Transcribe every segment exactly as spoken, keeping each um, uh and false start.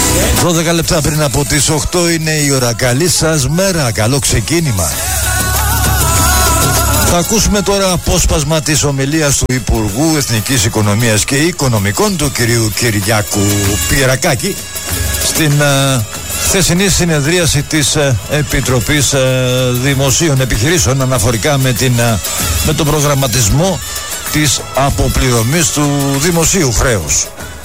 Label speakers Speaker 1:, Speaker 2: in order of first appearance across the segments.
Speaker 1: δώδεκα λεπτά πριν από τις οκτώ είναι η ώρα. Καλή σας μέρα, καλό ξεκίνημα. Θα ακούσουμε τώρα απόσπασμα της ομιλίας του Υπουργού Εθνικής Οικονομίας και Οικονομικών, του κυρίου Κυριάκου Πιερακάκη, στην uh, χθεσινή συνεδρίαση της uh, Επιτροπής uh, Δημοσίων Επιχειρήσεων αναφορικά με, την, uh, με τον προγραμματισμό της αποπληρωμής του δημοσίου χρέους.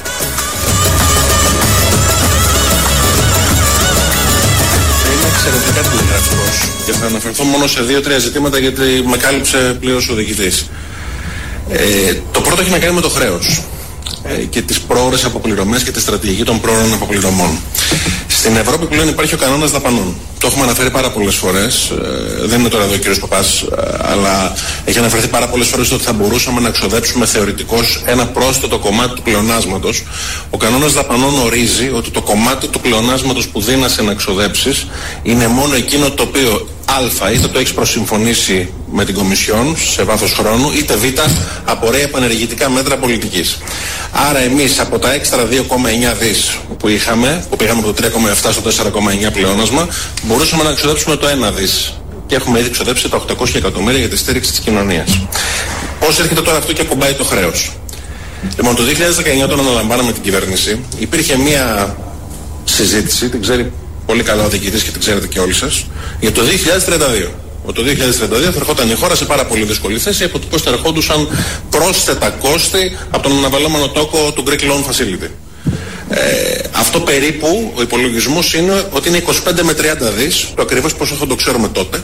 Speaker 2: Εξαιρετικά τηλεγραφικός και θα αναφερθώ μόνο σε δύο-τρία ζητήματα γιατί με κάλυψε πλήρως ο διοικητής. Ε, το πρώτο έχει να κάνει με το χρέος ε, και τις πρόωρες αποπληρωμές και τη στρατηγική των πρόωρων αποπληρωμών. Στην Ευρώπη πλέον υπάρχει ο κανόνας δαπανών. Το έχουμε αναφέρει πάρα πολλές φορές. Ε, δεν είναι τώρα εδώ ο κύριος Παπάς, ε, αλλά έχει αναφερθεί πάρα πολλές φορές ότι θα μπορούσαμε να ξοδέψουμε θεωρητικώς ένα πρόσθετο κομμάτι του πλεονάσματος. Ο κανόνας δαπανών ορίζει ότι το κομμάτι του πλεονάσματος που δίνασαι να ξοδέψεις είναι μόνο εκείνο το οποίο α, είτε το έχεις προσυμφωνήσει με την Κομισιόν σε βάθος χρόνου, είτε β, απορρέει από ενεργητικά μέτρα πολιτικής. Άρα εμείς από τα έξτρα δύο κόμμα εννιά δις που είχαμε, που πήγαμε από το τρία κόμμα επτά στο τέσσερα κόμμα εννιά πλεόνασμα, μπορούσαμε να ξοδέψουμε το ένα δις. Και έχουμε ήδη ξοδέψει τα οκτακόσια εκατομμύρια για τη στήριξη της κοινωνίας. Πώς έρχεται τώρα αυτό και ακουμπάει το χρέος? Λοιπόν, το δύο χιλιάδες δεκαεννιά, όταν αναλαμβάναμε την κυβέρνηση, υπήρχε μία συζήτηση, την ξέρει πολύ καλά ο διοικητής και την ξέρετε και όλοι σας, για το δύο χιλιάδες τριάντα δύο. Το δύο χιλιάδες τριάντα δύο θα ερχόταν η χώρα σε πάρα πολύ δύσκολη θέση από το πώς θα ερχόντουσαν πρόσθετα κόστη από τον αναβαλλόμενο τόκο του Greek Loan Facility. Ε, αυτό περίπου, ο υπολογισμός είναι ότι είναι είκοσι πέντε με τριάντα δις, το ακριβώς πόσο θα το ξέρουμε τότε.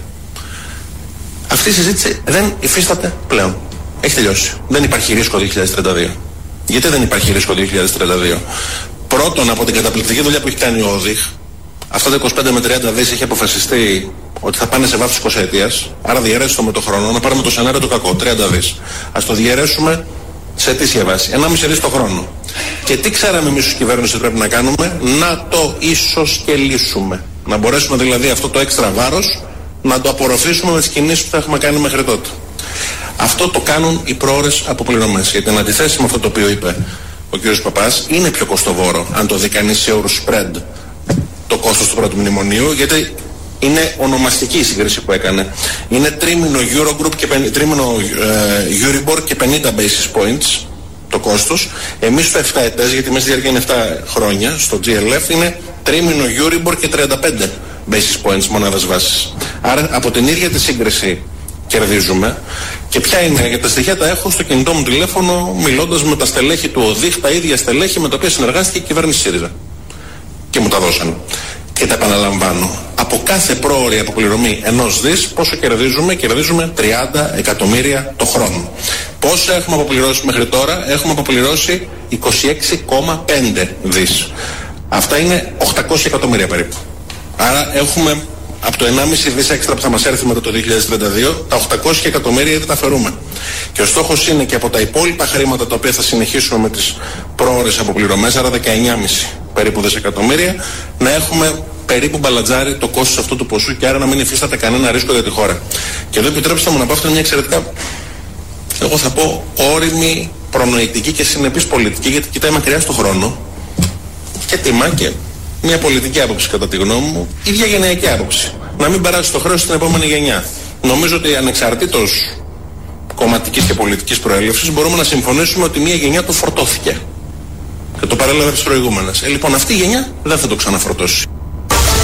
Speaker 2: Αυτή η συζήτηση δεν υφίσταται πλέον. Έχει τελειώσει. Δεν υπάρχει ρίσκο δύο χιλιάδες τριάντα δύο. Γιατί δεν υπάρχει ρίσκο δύο χιλιάδες τριάντα δύο? Πρώτον, από την καταπληκτική δουλειά που έχει κάνει ο ΟΔΙΧ, αυτά τα είκοσι πέντε με τριάντα δις έχει αποφασιστεί ότι θα πάνε σε βάθος εικοσαετίας, άρα διαιρέσουμε με το χρόνο, να πάρουμε το σενάριο το κακό, τριάντα δις. Ας το διαιρέσουμε σε αιτήσια βάση, ενάμιση δις το χρόνο. Και τι ξέραμε εμείς ως κυβέρνηση πρέπει να κάνουμε? Να το ισοσκελίσουμε. Να μπορέσουμε δηλαδή αυτό το έξτρα βάρος να το απορροφήσουμε με τις κινήσεις που θα έχουμε κάνει μέχρι τότε. Αυτό το κάνουν οι πρόωρες αποπληρωμές. Γιατί εν αντιθέσει με αυτό το οποίο είπε ο κ. Παπάς, είναι πιο κοστοβόρο αν το δει κανείς σε όρους spread το κόστος του πρώτου μνημονίου, γιατί είναι ονομαστική η σύγκριση που έκανε. Είναι τρίμηνο Eurogroup και τρίμηνο ε, Euribor και πενήντα basis points το κόστος. Εμείς στο επτά ετές, γιατί μέσα διάρκεια είναι επτά χρόνια, στο τζι ελ εφ είναι τρίμηνο Euribor και τριάντα πέντε basis points μονάδας βάσης. Άρα από την ίδια τη σύγκριση κερδίζουμε. Και ποια είναι? Για τα στοιχεία τα έχω στο κινητό μου τηλέφωνο, μιλώντας με τα στελέχη του ΟΔΙΧ, τα ίδια στελέχη με τα οποία συνεργάστηκε η κυβέρνηση ΣΥΡΙΖΑ. Και μου τα δώσανε. Και τα επαναλαμβάνω. Από κάθε πρόωρη αποπληρωμή ενός δις, πόσο κερδίζουμε? Κερδίζουμε τριάντα εκατομμύρια το χρόνο. Πόσο έχουμε αποπληρώσει μέχρι τώρα? Έχουμε αποπληρώσει είκοσι έξι κόμμα πέντε δις. Αυτά είναι οκτακόσια εκατομμύρια περίπου. Άρα έχουμε από το ενάμιση δις έξτρα που θα μας έρθει μετά το δύο χιλιάδες τριάντα δύο, τα οκτακόσια εκατομμύρια ήδη τα φερούμε. Και ο στόχος είναι και από τα υπόλοιπα χρήματα τα οποία θα συνεχίσουμε με τις πρόωρες αποπληρωμές, άρα δεκαεννιά κόμμα πέντε περίπου δισεκατομμύρια, να έχουμε περίπου μπαλατζάρει το κόστος αυτού του ποσού και άρα να μην υφίσταται κανένα ρίσκο για τη χώρα. Και εδώ επιτρέψτε μου να πω, αυτό είναι μια εξαιρετικά, εγώ θα πω, όριμη, προνοητική και συνεπής πολιτική, γιατί κοιτάει μακριά στο χρόνο και τιμά και μια πολιτική άποψη, κατά τη γνώμη μου, η διαγενειακή άποψη. Να μην περάσει το χρέος στην επόμενη γενιά. Νομίζω ότι ανεξαρτήτως κομματικής και πολιτικής προέλευσης μπορούμε να συμφωνήσουμε ότι μια γενιά το φορτώθηκε και το παρέλαβε τις προηγούμενες. Ε, λοιπόν, αυτή η γενιά δεν θα το ξαναφορτώσει.